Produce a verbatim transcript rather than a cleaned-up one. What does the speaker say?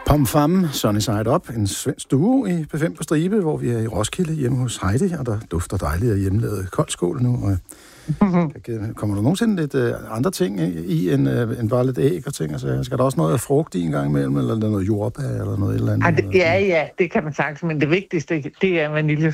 Pom Fam, Sunny Side Up, en svensk duo i P fem på stribe, hvor vi er i Roskilde hjemme hos Heidi, og der dufter dejligt af hjemmelavet koldskål nu. Og kommer der nogensinde lidt uh, andre ting i, end, uh, end bare lidt æg og ting? Altså, skal der også noget af frugt i en gang imellem, eller noget jordbær, eller noget eller andet? Ej, det, ja, ja, det kan man sagtens, men det vigtigste, det er vanilje,